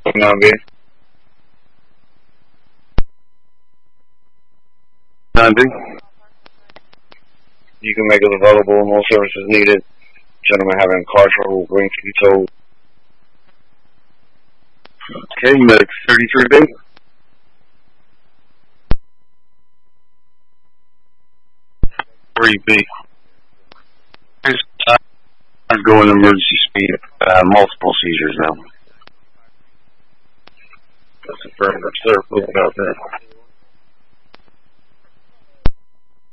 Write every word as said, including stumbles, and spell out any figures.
nine B. nine B. You can make it available. No services needed. Gentlemen having car trouble, going to be told. Okay, medic thirty-three B. three B. I'm going emergency speed. Uh, multiple seizures now. That's affirmative, sir. Move about that.